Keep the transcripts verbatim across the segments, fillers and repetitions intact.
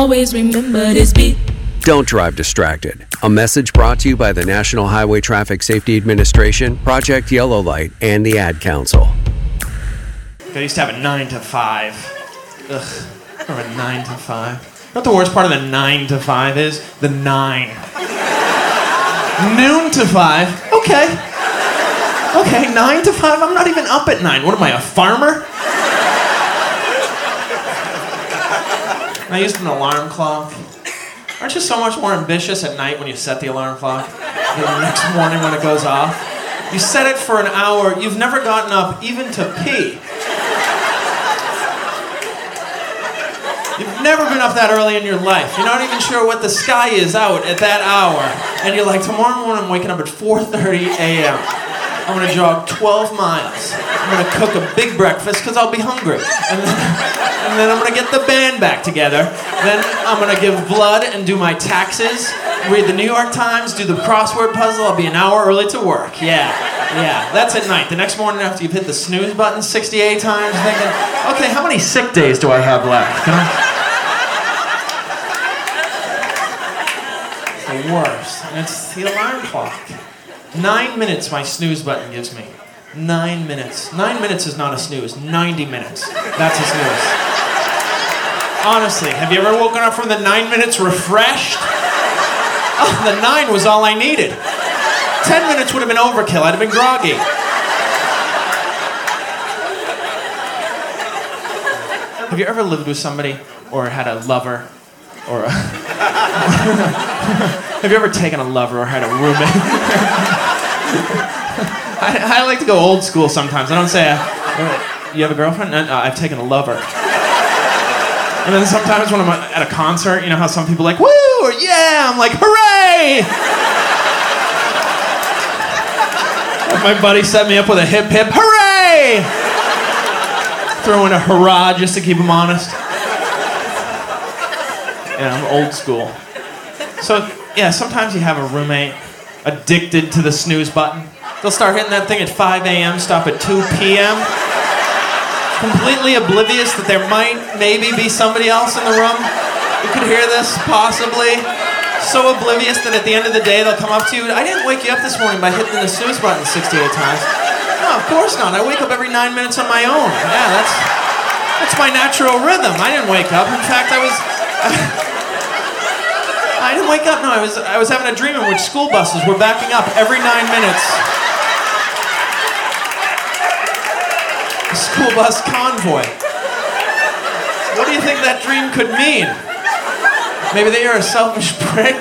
Always remember this beat. Don't drive distracted. A message brought to you by the National Highway Traffic Safety Administration, Project Yellow Light, and the Ad Council. I used to have a nine to five. Ugh, I don't have a nine to five. You know what the worst part of the nine to five is? The nine. Noon to five. Okay. Okay, nine to five. I'm not even up at nine. What am I, a farmer? I used an alarm clock. Aren't you so much more ambitious at night when you set the alarm clock than the next morning when it goes off? You set it for an hour. You've never gotten up even to pee. You've never been up that early in your life. You're not even sure what the sky is out at that hour. And you're like, tomorrow morning I'm waking up at four thirty a.m. I'm gonna jog twelve miles. I'm gonna cook a big breakfast because I'll be hungry. And then, and then I'm gonna get the band back together. Then I'm gonna give blood and do my taxes, read the New York Times, do the crossword puzzle. I'll be an hour early to work. Yeah, yeah, that's at night. The next morning after you've hit the snooze button sixty-eight times, thinking, okay, how many sick days do I have left? Can I? It's the worst. And it's the alarm clock. Nine minutes my snooze button gives me. Nine minutes. Nine minutes is not a snooze. ninety minutes. That's a snooze. Honestly, have you ever woken up from the nine minutes refreshed? Oh, the nine was all I needed. Ten minutes would have been overkill. I'd have been groggy. Have you ever lived with somebody or had a lover or a... Have you ever taken a lover or had a roommate? I, I like to go old school sometimes. I don't say, uh, you have a girlfriend? No, no, I've taken a lover. And then sometimes when I'm at a concert, you know how some people are like, woo, or yeah, I'm like, hooray! My buddy set me up with a hip hip, hooray! Throw in a hurrah just to keep him honest. Yeah, I'm old school. So, yeah, sometimes you have a roommate addicted to the snooze button. They'll start hitting that thing at five a.m., stop at two p.m., completely oblivious that there might maybe be somebody else in the room who could hear this, possibly. So oblivious that at the end of the day they'll come up to you, I didn't wake you up this morning by hitting the snooze button sixty-eight times. No, of course not. I wake up every nine minutes on my own. Yeah, that's that's my natural rhythm. I didn't wake up. In fact, I was... I, I didn't wake up, no, I was I was having a dream in which school buses were backing up every nine minutes. A school bus convoy. What do you think that dream could mean? Maybe that you're a selfish prick?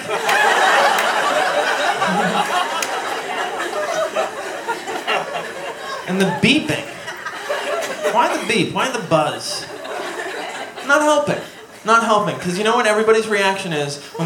And the beeping. Why the beep? Why the buzz? Not helping. Not helping, because you know what everybody's reaction is? When